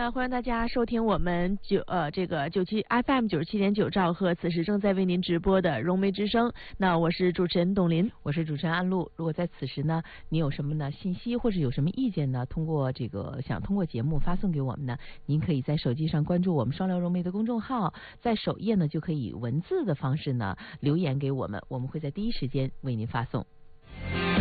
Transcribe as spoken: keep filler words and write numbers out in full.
那欢迎大家收听我们九呃这个九七 F M 九十七点九兆赫，此时正在为您直播的融媒之声。那我是主持人董琳， 我是主持人安陆。如果在此时呢，你有什么呢信息或者有什么意见呢？通过这个想通过节目发送给我们呢，您可以在手机上关注我们双聊融媒的公众号，在首页呢就可以文字的方式呢留言给我们，我们会在第一时间为您发送。